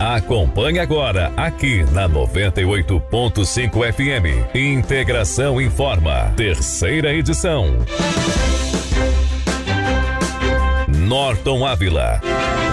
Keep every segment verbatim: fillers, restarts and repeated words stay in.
Acompanhe agora, aqui na noventa e oito ponto cinco F M. Integração Informa, terceira edição. Norton Ávila.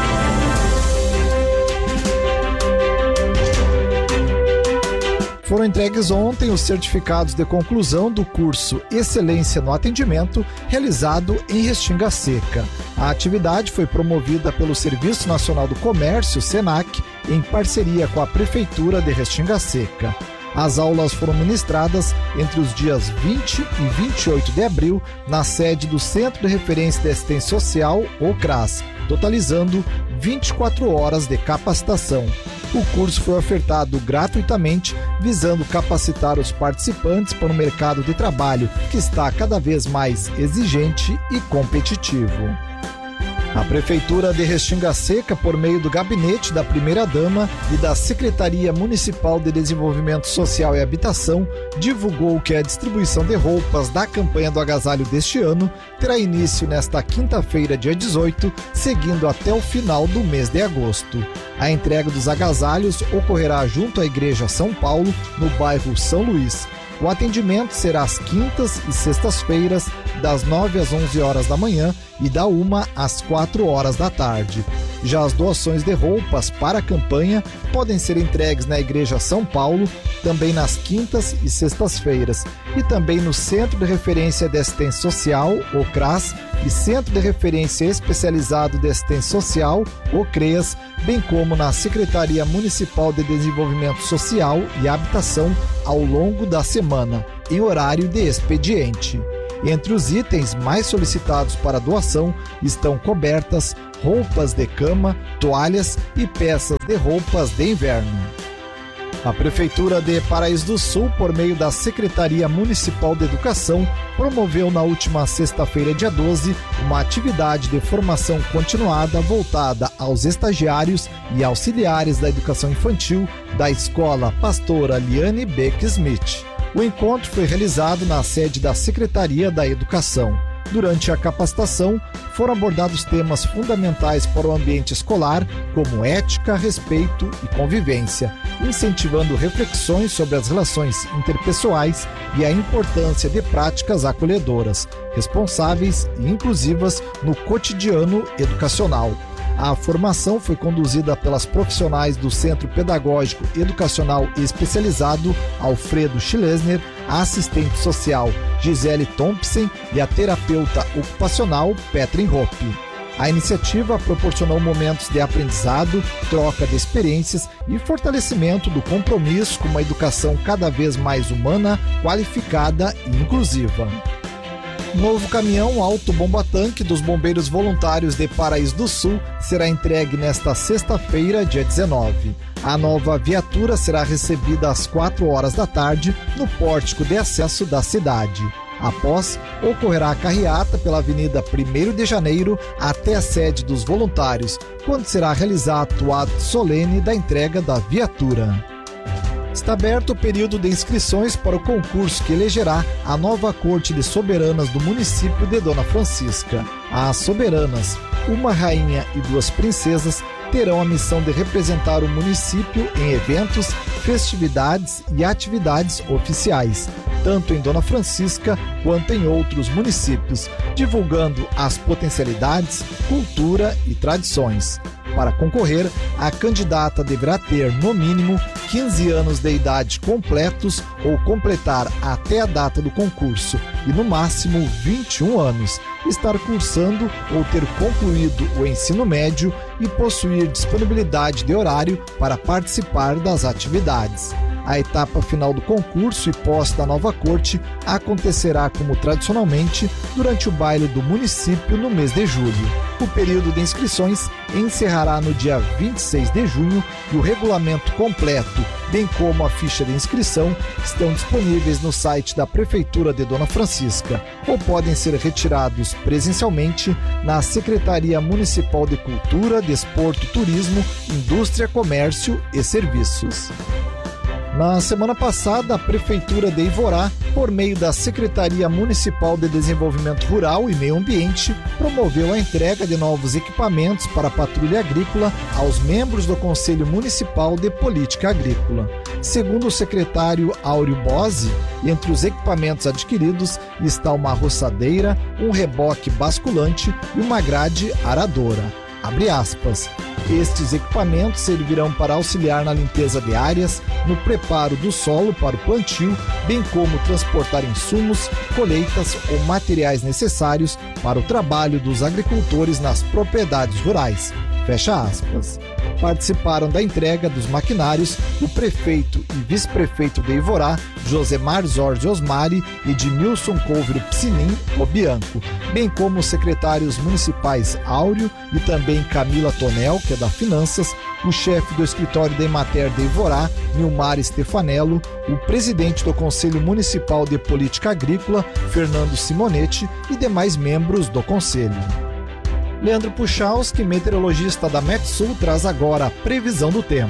Foram entregues ontem os certificados de conclusão do curso Excelência no Atendimento, realizado em Restinga Seca. A atividade foi promovida pelo Serviço Nacional do Comércio, SENAC, em parceria com a Prefeitura de Restinga Seca. As aulas foram ministradas entre os dias vinte e vinte e oito de abril na sede do Centro de Referência de Assistência Social, o CRAS, totalizando vinte e quatro horas de capacitação. O curso foi ofertado gratuitamente, visando capacitar os participantes para um mercado de trabalho que está cada vez mais exigente e competitivo. A Prefeitura de Restinga Seca, por meio do Gabinete da Primeira-Dama e da Secretaria Municipal de Desenvolvimento Social e Habitação, divulgou que a distribuição de roupas da campanha do agasalho deste ano terá início nesta quinta-feira, dia dezoito, seguindo até o final do mês de agosto. A entrega dos agasalhos ocorrerá junto à Igreja São Paulo, no bairro São Luís. O atendimento será às quintas e sextas-feiras, das nove às onze horas da manhã e da uma às quatro horas da tarde. Já as doações de roupas para a campanha podem ser entregues na Igreja São Paulo, também nas quintas e sextas-feiras, e também no Centro de Referência de Assistência Social, o CRAS, e Centro de Referência Especializado de Assistência Social, o CREAS, bem como na Secretaria Municipal de Desenvolvimento Social e Habitação ao longo da semana, em horário de expediente. Entre os itens mais solicitados para doação estão cobertas, roupas de cama, toalhas e peças de roupas de inverno. A Prefeitura de Paraíso do Sul, por meio da Secretaria Municipal de Educação, promoveu na última sexta-feira, dia doze, uma atividade de formação continuada voltada aos estagiários e auxiliares da educação infantil da Escola Pastora Liane Beck Smith. O encontro foi realizado na sede da Secretaria da Educação. Durante a capacitação, foram abordados temas fundamentais para o ambiente escolar, como ética, respeito e convivência, incentivando reflexões sobre as relações interpessoais e a importância de práticas acolhedoras, responsáveis e inclusivas no cotidiano educacional. A formação foi conduzida pelas profissionais do Centro Pedagógico Educacional Especializado Alfredo Schlesner, a assistente social Gisele Thompson e a terapeuta ocupacional Petrin Hoppe. A iniciativa proporcionou momentos de aprendizado, troca de experiências e fortalecimento do compromisso com uma educação cada vez mais humana, qualificada e inclusiva. Novo caminhão auto-bomba-tanque dos Bombeiros Voluntários de Paraíso do Sul será entregue nesta sexta-feira, dia dezenove. A nova viatura será recebida às quatro horas da tarde no pórtico de acesso da cidade. Após, ocorrerá a carreata pela Avenida primeiro de Janeiro até a sede dos voluntários, quando será realizado o ato solene da entrega da viatura. Está aberto o período de inscrições para o concurso que elegerá a nova Corte de Soberanas do município de Dona Francisca. As soberanas, uma rainha e duas princesas, terão a missão de representar o município em eventos, festividades e atividades oficiais, tanto em Dona Francisca quanto em outros municípios, divulgando as potencialidades, cultura e tradições. Para concorrer, a candidata deverá ter, no mínimo, quinze anos de idade completos ou completar até a data do concurso e, no máximo, vinte e um anos, estar cursando ou ter concluído o ensino médio e possuir disponibilidade de horário para participar das atividades. A etapa final do concurso e posse da nova corte acontecerá como tradicionalmente durante o baile do município no mês de julho. O período de inscrições encerrará no dia vinte e seis de junho e o regulamento completo, bem como a ficha de inscrição, estão disponíveis no site da Prefeitura de Dona Francisca ou podem ser retirados presencialmente na Secretaria Municipal de Cultura, Desporto, Turismo, Indústria, Comércio e Serviços. Na semana passada, a Prefeitura de Ivorá, por meio da Secretaria Municipal de Desenvolvimento Rural e Meio Ambiente, promoveu a entrega de novos equipamentos para a patrulha agrícola aos membros do Conselho Municipal de Política Agrícola. Segundo o secretário Áureo Bose, entre os equipamentos adquiridos está uma roçadeira, um reboque basculante e uma grade aradora. Abre aspas. Estes equipamentos servirão para auxiliar na limpeza de áreas, no preparo do solo para o plantio, bem como transportar insumos, colheitas ou materiais necessários para o trabalho dos agricultores nas propriedades rurais. Fecha aspas. Participaram da entrega dos maquinários o prefeito e vice-prefeito de Ivorá, Josemar Jorge Osmari e Edmilson Couvre Psinin Obianco, bem como os secretários municipais Áureo e também Camila Tonel, que é da Finanças, o chefe do escritório da Emater de Ivorá, Nilmar Stefanello, o presidente do Conselho Municipal de Política Agrícola, Fernando Simonetti, e demais membros do Conselho. Leandro Puchalski, meteorologista da Metsul, traz agora a previsão do tempo.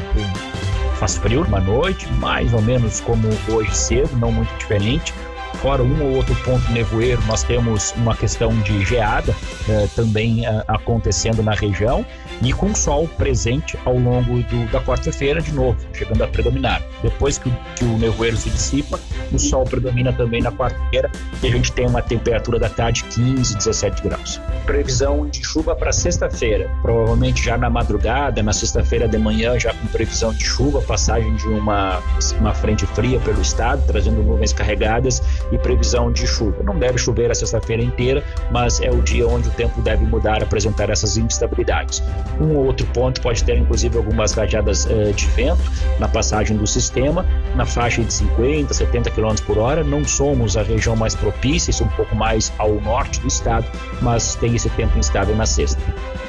Faz frio uma noite, mais ou menos como hoje cedo, não muito diferente. Fora um ou outro ponto nevoeiro, nós temos uma questão de geada eh, também eh, acontecendo na região e com sol presente ao longo do, da quarta-feira de novo, chegando a predominar. Depois que o, que o nevoeiro se dissipa, o sol predomina também na quarta-feira e a gente tem uma temperatura da tarde quinze, dezessete graus. Previsão de chuva para sexta-feira, provavelmente já na madrugada, na sexta-feira de manhã, já com previsão de chuva, passagem de uma, uma frente fria pelo estado, trazendo nuvens carregadas e previsão de chuva. Não deve chover a sexta-feira inteira, mas é o dia onde o tempo deve mudar, apresentar essas instabilidades. Um ou outro ponto pode ter, inclusive, algumas rajadas uh, de vento na passagem do sistema, na faixa de cinquenta, setenta quilômetros por hora. Não somos a região mais propícia, isso um pouco mais ao norte do estado, mas tem esse tempo instável na sexta.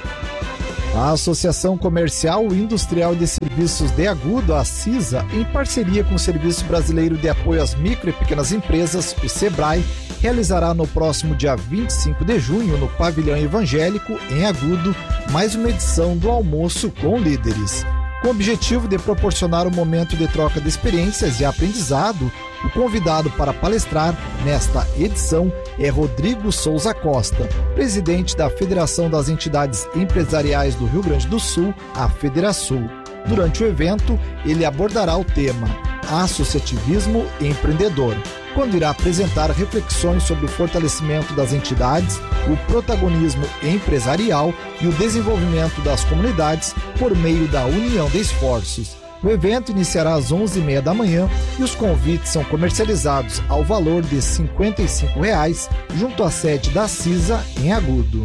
A Associação Comercial e Industrial de Serviços de Agudo, a CISA, em parceria com o Serviço Brasileiro de Apoio às Micro e Pequenas Empresas, o SEBRAE, realizará no próximo dia vinte e cinco de junho, no Pavilhão Evangélico, em Agudo, mais uma edição do Almoço com Líderes. Com o objetivo de proporcionar um momento de troca de experiências e aprendizado, o convidado para palestrar nesta edição é Rodrigo Souza Costa, presidente da Federação das Entidades Empresariais do Rio Grande do Sul, a Federasul. Durante o evento, ele abordará o tema Associativismo Empreendedor, quando irá apresentar reflexões sobre o fortalecimento das entidades, o protagonismo empresarial e o desenvolvimento das comunidades por meio da união de esforços. O evento iniciará às onze e meia da manhã e os convites são comercializados ao valor de cinquenta e cinco reais, junto à sede da CISA em Agudo.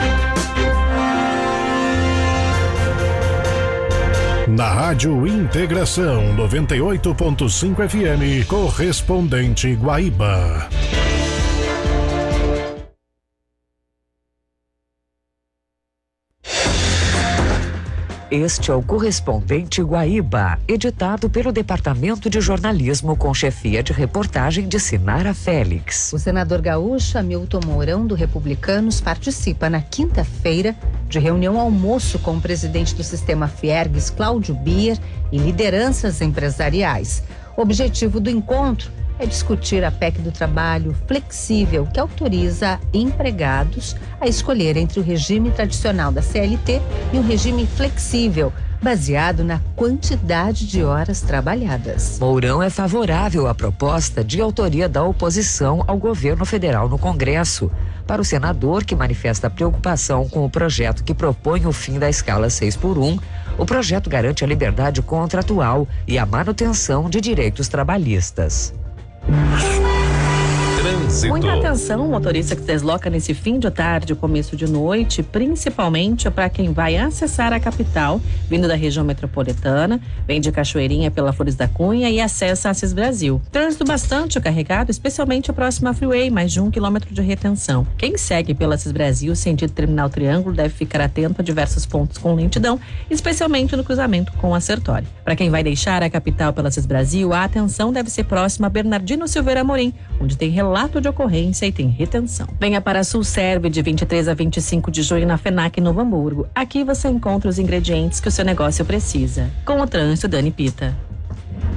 Na Rádio Integração noventa e oito ponto cinco F M, correspondente Guaíba. Este é o Correspondente Guaíba, editado pelo Departamento de Jornalismo com chefia de reportagem de Sinara Félix. O senador gaúcho Hamilton Mourão, do Republicanos, participa na quinta-feira de reunião almoço com o presidente do sistema Fiergues, Cláudio Bier, e lideranças empresariais. O objetivo do encontro é discutir a P E C do trabalho flexível, que autoriza empregados a escolher entre o regime tradicional da C L T e um regime flexível, baseado na quantidade de horas trabalhadas. Mourão é favorável à proposta de autoria da oposição ao governo federal no Congresso. Para o senador, que manifesta preocupação com o projeto que propõe o fim da escala seis por um, o projeto garante a liberdade contratual e a manutenção de direitos trabalhistas. Trânsito. Muita atenção, motorista que se desloca nesse fim de tarde, começo de noite, principalmente para quem vai acessar a capital, vindo da região metropolitana, vem de Cachoeirinha pela Flores da Cunha e acessa a Assis Brasil. Trânsito bastante carregado, especialmente próximo à Freeway, mais de um quilômetro de retenção. Quem segue pela Assis Brasil, sentido Terminal Triângulo, deve ficar atento a diversos pontos com lentidão, especialmente no cruzamento com a Sertório. Para quem vai deixar a capital pela Assis Brasil, a atenção deve ser próxima a Bernardino Silveira Amorim, onde tem relato de ocorrência e tem retenção. Venha para a Sulserv de vinte e três a vinte e cinco de junho na FENAC Novo Hamburgo. Aqui você encontra os ingredientes que o seu negócio precisa. Com o trânsito, Dani Pita.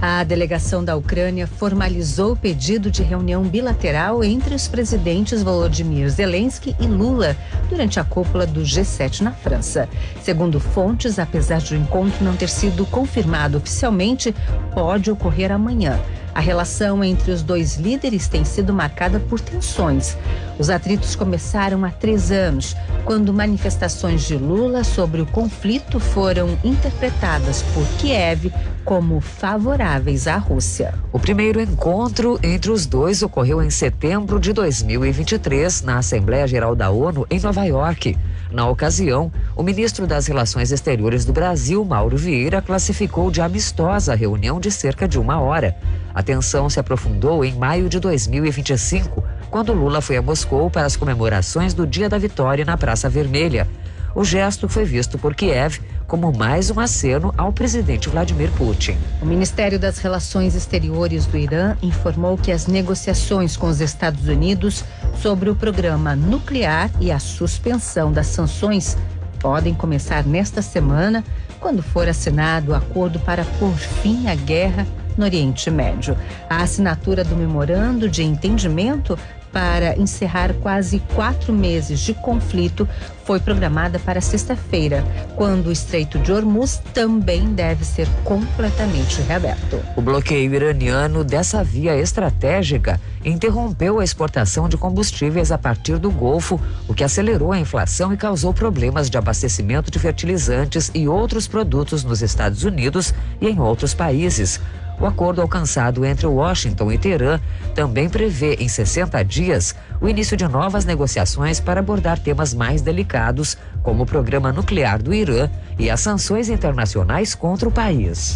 A delegação da Ucrânia formalizou o pedido de reunião bilateral entre os presidentes Volodymyr Zelensky e Lula durante a cúpula do G sete na França. Segundo fontes, apesar de o encontro não ter sido confirmado oficialmente, pode ocorrer amanhã. A relação entre os dois líderes tem sido marcada por tensões. Os atritos começaram há três anos, quando manifestações de Lula sobre o conflito foram interpretadas por Kiev como favoráveis à Rússia. O primeiro encontro entre os dois ocorreu em setembro de dois mil e vinte e três, na Assembleia Geral da ONU, em Nova York. Na ocasião, o ministro das Relações Exteriores do Brasil, Mauro Vieira, classificou de amistosa a reunião de cerca de uma hora. A tensão se aprofundou em maio de dois mil e vinte e cinco, quando Lula foi a Moscou para as comemorações do Dia da Vitória na Praça Vermelha. O gesto foi visto por Kiev como mais um aceno ao presidente Vladimir Putin. O Ministério das Relações Exteriores do Irã informou que as negociações com os Estados Unidos sobre o programa nuclear e a suspensão das sanções podem começar nesta semana, quando for assinado o acordo para pôr fim à guerra no Oriente Médio. A assinatura do memorando de entendimento para encerrar quase quatro meses de conflito foi programada para sexta-feira, quando o Estreito de Hormuz também deve ser completamente reaberto. O bloqueio iraniano dessa via estratégica interrompeu a exportação de combustíveis a partir do Golfo, o que acelerou a inflação e causou problemas de abastecimento de fertilizantes e outros produtos nos Estados Unidos e em outros países. O acordo alcançado entre Washington e Teherã também prevê, em sessenta dias, o início de novas negociações para abordar temas mais delicados, como o programa nuclear do Irã e as sanções internacionais contra o país.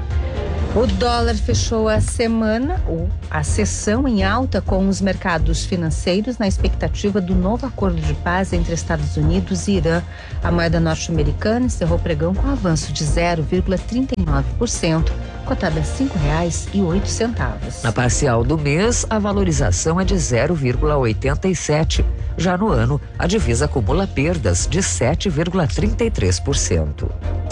O dólar fechou a semana, ou a sessão, em alta com os mercados financeiros na expectativa do novo acordo de paz entre Estados Unidos e Irã. A moeda norte-americana encerrou o pregão com avanço de zero vírgula trinta e nove por cento, cotada a cinco reais e oito centavos. Na parcial do mês, a valorização é de zero vírgula oitenta e sete por cento. Já no ano, a divisa acumula perdas de sete vírgula trinta e três por cento.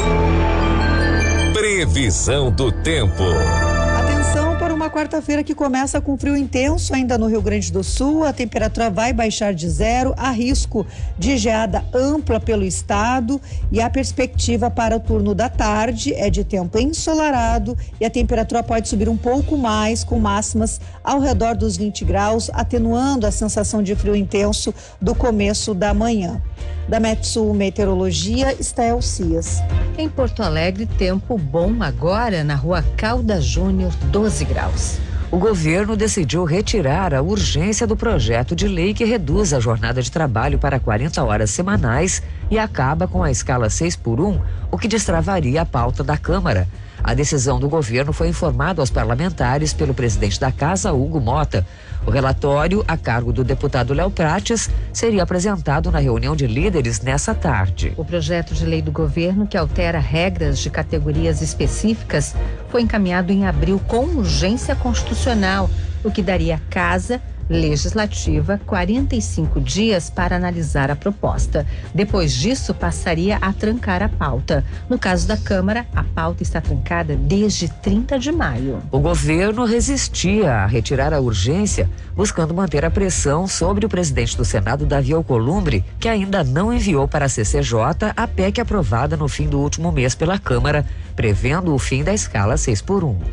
Previsão do tempo. Atenção para uma quarta-feira que começa com frio intenso ainda no Rio Grande do Sul. A temperatura vai baixar de zero, há risco de geada ampla pelo estado e a perspectiva para o turno da tarde é de tempo ensolarado e a temperatura pode subir um pouco mais, com máximas ao redor dos vinte graus, atenuando a sensação de frio intenso do começo da manhã. Da Metsul Meteorologia, Estael Cias. Em Porto Alegre, tempo bom agora na Rua Calda Júnior, doze graus. O governo decidiu retirar a urgência do projeto de lei que reduz a jornada de trabalho para quarenta horas semanais e acaba com a escala seis por um, o que destravaria a pauta da Câmara. A decisão do governo foi informada aos parlamentares pelo presidente da Casa, Hugo Mota. O relatório, a cargo do deputado Léo Prates, seria apresentado na reunião de líderes nessa tarde. O projeto de lei do governo, que altera regras de categorias específicas, foi encaminhado em abril com urgência constitucional, o que daria à Casa Legislativa quarenta e cinco dias para analisar a proposta. Depois disso, passaria a trancar a pauta. No caso da Câmara, a pauta está trancada desde trinta de maio. O governo resistia a retirar a urgência, buscando manter a pressão sobre o presidente do Senado, Davi Alcolumbre, que ainda não enviou para a C C J a P E C aprovada no fim do último mês pela Câmara, prevendo o fim da escala seis por um.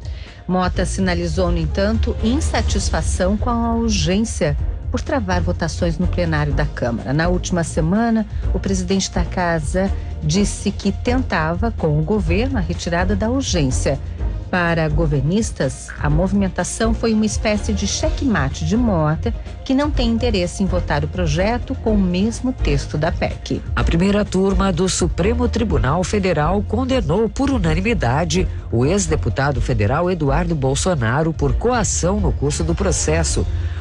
Mota sinalizou, no entanto, insatisfação com a urgência por travar votações no plenário da Câmara. Na última semana, o presidente da Casa disse que tentava, com o governo, a retirada da urgência. Para governistas, a movimentação foi uma espécie de checkmate de Mota, que não tem interesse em votar o projeto com o mesmo texto da P E C. A primeira turma do Supremo Tribunal Federal condenou por unanimidade o ex-deputado federal Eduardo Bolsonaro por coação no curso do processo.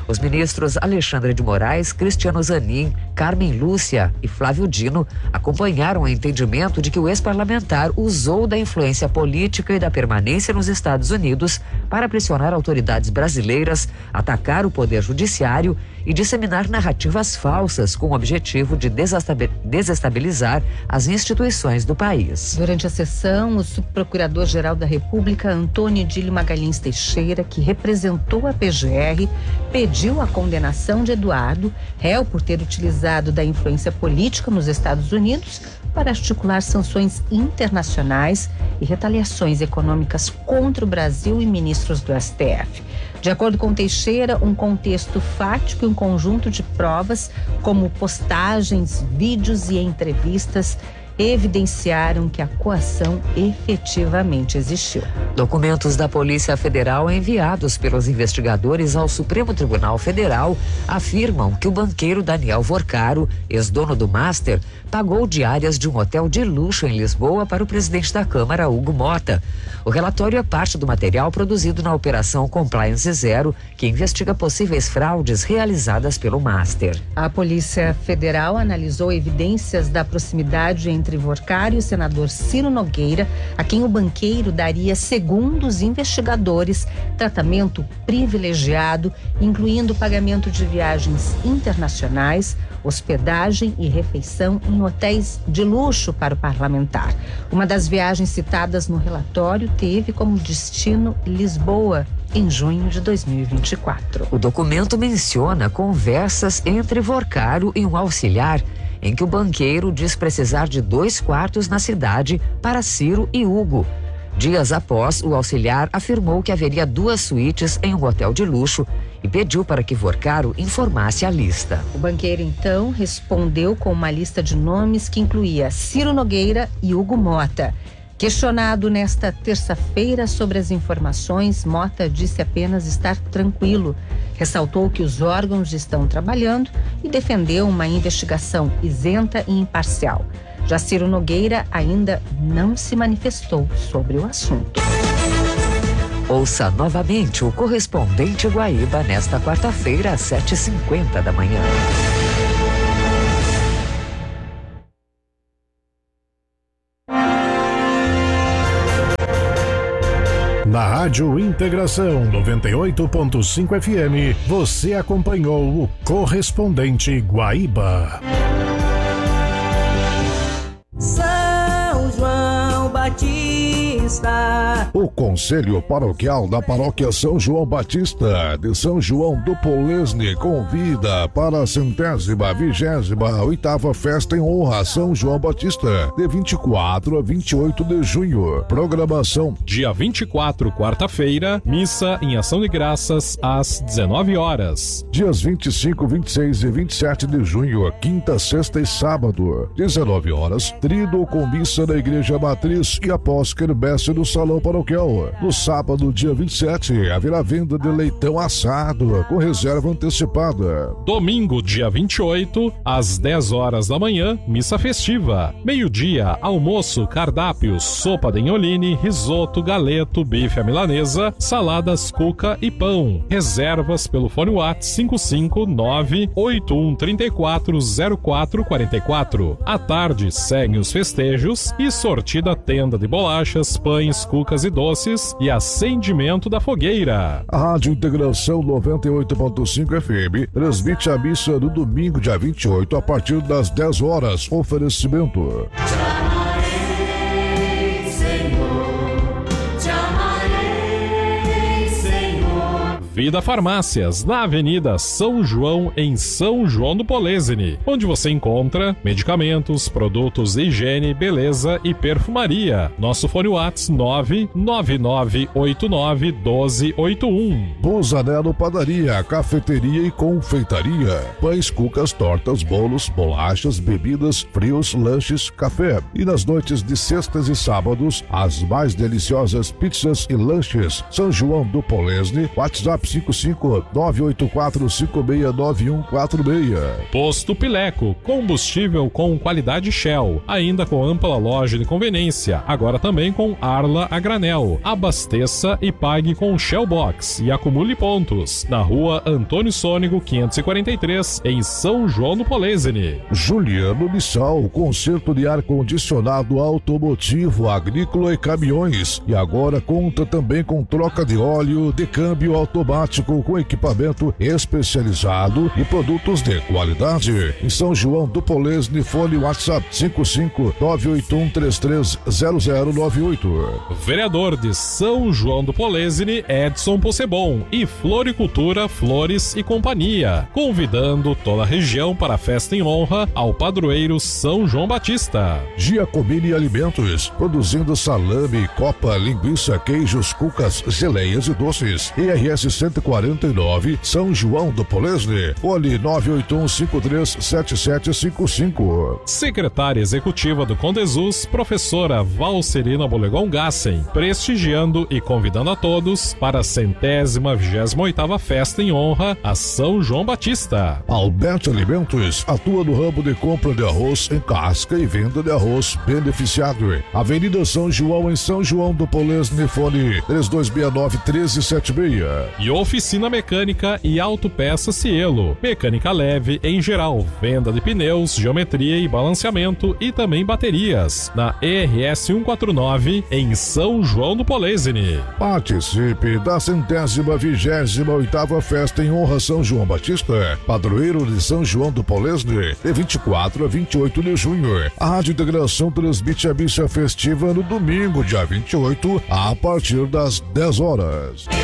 Os ministros Alexandre de Moraes, Cristiano Zanin, Carmen Lúcia e Flávio Dino acompanharam o entendimento de que o ex-parlamentar usou da influência política e da permanência nos Estados Unidos para pressionar autoridades brasileiras, atacar o poder judiciário e disseminar narrativas falsas com o objetivo de desestabilizar as instituições do país. Durante a sessão, o subprocurador-geral da República, Antônio Edílio Magalhães Teixeira, que representou a P G R, pediu a condenação de Eduardo, réu por ter utilizado da influência política nos Estados Unidos para articular sanções internacionais e retaliações econômicas contra o Brasil e ministros do S T F. De acordo com Teixeira, um contexto fático e um conjunto de provas, como postagens, vídeos e entrevistas, evidenciaram que a coação efetivamente existiu. Documentos da Polícia Federal enviados pelos investigadores ao Supremo Tribunal Federal afirmam que o banqueiro Daniel Vorcaro, ex-dono do Master, pagou diárias de um hotel de luxo em Lisboa para o presidente da Câmara, Hugo Mota. O relatório é parte do material produzido na Operação Compliance Zero, que investiga possíveis fraudes realizadas pelo Master. A Polícia Federal analisou evidências da proximidade entre Vorcaro e o senador Ciro Nogueira, a quem o banqueiro daria, segundo os investigadores, tratamento privilegiado, incluindo pagamento de viagens internacionais, hospedagem e refeição em hotéis de luxo para o parlamentar. Uma das viagens citadas no relatório teve como destino Lisboa, em junho de dois mil e vinte e quatro. O documento menciona conversas entre Vorcaro e um auxiliar, em que o banqueiro diz precisar de dois quartos na cidade para Ciro e Hugo. Dias após, o auxiliar afirmou que haveria duas suítes em um hotel de luxo e pediu para que Vorcaro informasse a lista. O banqueiro, então, respondeu com uma lista de nomes que incluía Ciro Nogueira e Hugo Mota. Questionado nesta terça-feira sobre as informações, Mota disse apenas estar tranquilo. Ressaltou que os órgãos estão trabalhando e defendeu uma investigação isenta e imparcial. Já Ciro Nogueira ainda não se manifestou sobre o assunto. Ouça novamente o Correspondente Guaíba nesta quarta-feira, às sete e cinquenta da manhã. Na Rádio Integração noventa e oito ponto cinco F M, você acompanhou o Correspondente Guaíba. São João Batista. O Conselho Paroquial da Paróquia São João Batista de São João do Polesne convida para a centésima vigésima oitava festa em honra a São João Batista, de vinte e quatro a vinte e oito de junho. Programação: dia vinte e quatro, quarta-feira, missa em ação de graças às dezenove horas. Dias vinte e cinco, vinte e seis e vinte e sete de junho, quinta, sexta e sábado, dezenove horas, tríduo com missa na Igreja Matriz e após quermesse no Salão Paroquial. No sábado, dia vinte e sete, haverá venda de leitão assado com reserva antecipada. Domingo, dia vinte e oito, às dez horas da manhã, missa festiva. Meio-dia, almoço, cardápio, sopa de enholine, risoto, galeto, bife à milanesa, saladas, cuca e pão. Reservas pelo fone WhatsApp cinco cinco nove oito um três quatro zero quatro quatro quatro. À tarde, seguem os festejos e sortida tenda de bolachas, pães, cucas e doces e acendimento da fogueira. A Rádio Integração noventa e oito ponto cinco F M transmite a missa no domingo, dia vinte e oito, a partir das dez horas. Oferecimento: Vida Farmácias, na Avenida São João, em São João do Polesne, onde você encontra medicamentos, produtos de higiene, beleza e perfumaria. Nosso fone WhatsApp nove nove nove oito nove um dois oito um. Bozanello Padaria, cafeteria e confeitaria. Pães, cucas, tortas, bolos, bolachas, bebidas, frios, lanches, café. E nas noites de sextas e sábados, as mais deliciosas pizzas e lanches. São João do Polesne, WhatsApp WhatsApp cinco cinco nove oito quatro cinco seis nove um quatro seis. Posto Pileco, combustível com qualidade Shell, ainda com ampla loja de conveniência, agora também com Arla a granel. Abasteça e pague com Shell Box e acumule pontos. Na rua Antônio Sônego quinhentos e quarenta e três, em São João do Polesine. Juliano Missal, conserto de ar-condicionado automotivo, agrícola e caminhões. E agora conta também com troca de óleo, de câmbio automático com equipamento especializado e produtos de qualidade. Em São João do Polesine, fone WhatsApp cinco cinco nove oito um três três zero zero nove oito. Vereador de São João do Polesine, Edson Possebon, e Floricultura, Flores e Companhia, convidando toda a região para a festa em honra ao padroeiro São João Batista. Giacomini Alimentos, produzindo salame, copa, linguiça, queijos, cucas, geleias e doces. E R S cento e quarenta e nove, São João do Polesine, fone nove oito um cinco três sete sete cinco cinco. Secretária Executiva do Condesus, professora Valcerina Bolegon Gassen, prestigiando e convidando a todos para a centésima vigésima oitava festa em honra a São João Batista. Albert Alimentos atua no ramo de compra de arroz em casca e venda de arroz beneficiado. Avenida São João, em São João do Polesine, fone três dois seis nove um três sete seis. E Oficina Mecânica e Autopeça Cielo, mecânica leve em geral, venda de pneus, geometria e balanceamento e também baterias, na E R S cento e quarenta e nove, em São João do Polesine. Participe da centésima vigésima oitava festa em honra a São João Batista, padroeiro de São João do Polesine, de vinte e quatro a vinte e oito de junho. A Rádio Integração transmite a missa festiva no domingo, dia vinte e oito, a partir das dez horas.